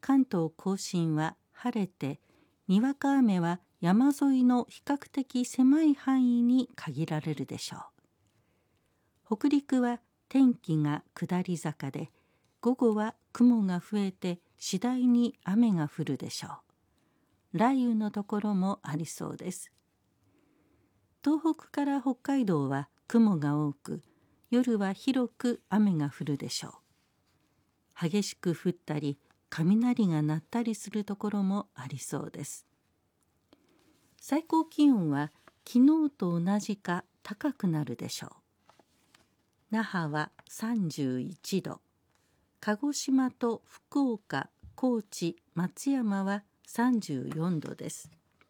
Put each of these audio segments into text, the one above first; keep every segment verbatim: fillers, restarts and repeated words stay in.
関東甲信は晴れて、にわか雨は山沿いの比較的狭い範囲に限られるでしょう。北陸は天気が下り坂で、午後は雲が増えて次第に雨が降るでしょう。雷雨のところもありそうです。東北から北海道は雲が多く、夜は広く雨が降るでしょう。激しく降ったり、雷が鳴ったりするところもありそうです。最高気温は昨日と同じか高くなるでしょう。那覇はさんじゅういちど、鹿児島と福岡、高知、松山はさんじゅうよんどです。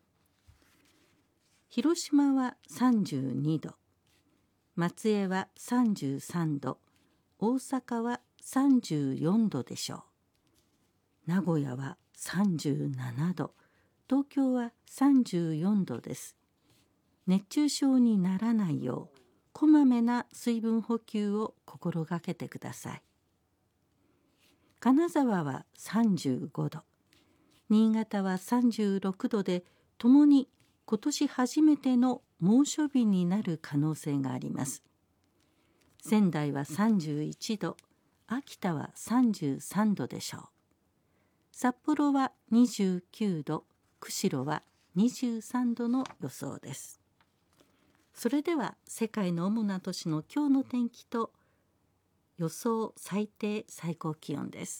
広島はさんじゅうにど、松江はさんじゅうさんど、大阪はさんじゅうよんどでしょう。名古屋はさんじゅうななど、東京はさんじゅうよんどです。熱中症にならないよう、こまめな水分補給を心がけてください。金沢はさんじゅうごど、新潟はさんじゅうろくどで、ともに今年初めての猛暑日になる可能性があります。仙台はさんじゅういちど、秋田はさんじゅうさんどでしょう。札幌はにじゅうきゅうど、釧路はにじゅうさんどの予想です。それでは世界の主な都市の今日の天気と予想最低最高気温です。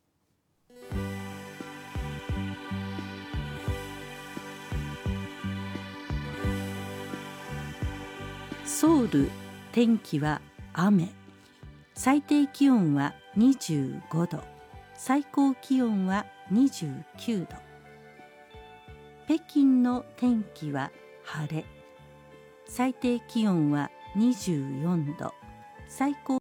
ソウル、天気は雨。最低気温はにじゅうごど、最高気温はにじゅうきゅうど。北京の天気は晴れ。最低気温はにじゅうよんど、最高。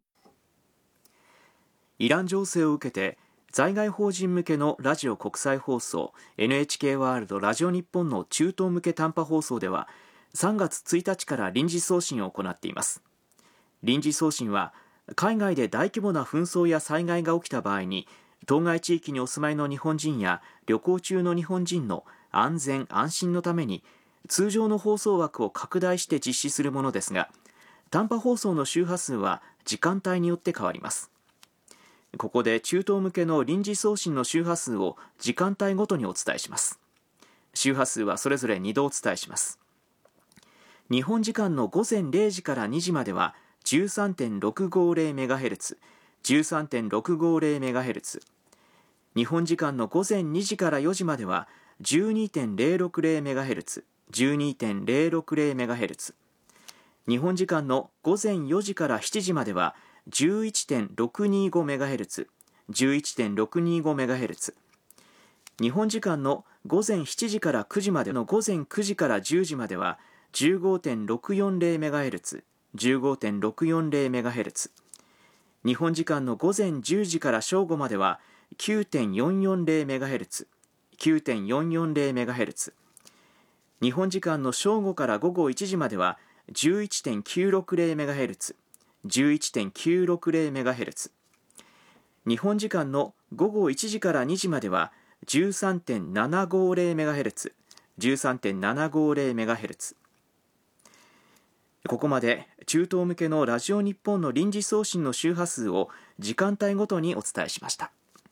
イラン情勢を受けて、在外邦人向けのラジオ国際放送 エヌエイチケー ワールドラジオ日本の中東向け短波放送では、さんがつついたちから臨時送信を行っています。臨時送信は、海外で大規模な紛争や災害が起きた場合に、当該地域にお住まいの日本人や旅行中の日本人の安全安心のために、通常の放送枠を拡大して実施するものですが、短波放送の周波数は時間帯によって変わります。ここで中東向けの臨時送信の周波数を時間帯ごとにお伝えします。周波数はそれぞれにどお伝えします。日本時間のごぜんれいじからにじまでは じゅうさんてんろくごゼロメガヘルツ、じゅうさんてんろくごゼロメガヘルツ。日本時間のごぜんにじからよじまでは じゅうにてんゼロろくゼロメガヘルツ、じゅうにてんゼロろくゼロメガヘルツ。日本時間のごぜんよじからしちじまでは じゅういちてんろくにごメガヘルツ、じゅういちてんろくにごメガヘルツ。日本時間のごぜんしちじからくじまでのごぜんくじからじゅうじまでは じゅうごてんろくよんゼロメガヘルツ、じゅうごてんろくよんゼロメガヘルツ。日本時間のごぜんじゅうじから正午までは きゅうてんよんよんゼロメガヘルツ、きゅうてんよんよんゼロメガヘルツ。日本時間の正午から午後いちじまでは じゅういちてんきゅうろくゼロメガヘルツ、じゅういちてんきゅうろくゼロメガヘルツ。日本時間の午後いちじからにじまでは じゅうさんてんななごゼロメガヘルツ、じゅうさんてんななごゼロメガヘルツ。ここまで中東向けのラジオ日本の臨時送信の周波数を時間帯ごとにお伝えしました。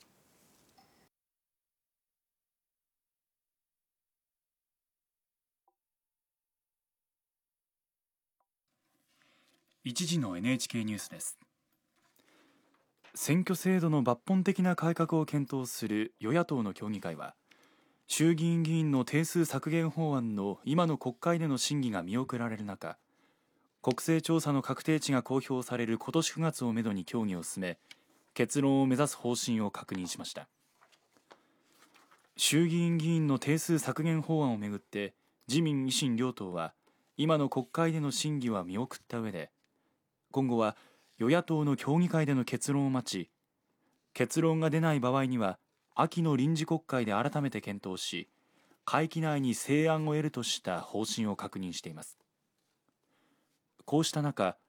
一時の エヌエイチケー ニュースです。選挙制度の抜本的な改革を検討する与野党の協議会は、衆議院議員の定数削減法案の今の国会での審議が見送られる中、国勢調査の確定値が公表される今年くがつをめどに協議を進め、結論を目指す方針を確認しました。衆議院議員の定数削減法案をめぐって、自民・維新両党は今の国会での審議は見送った上で、今後は与野党の協議会での結論を待ち、結論が出ない場合には秋の臨時国会で改めて検討し、会期内に成案を得るとした方針を確認しています。こうした中、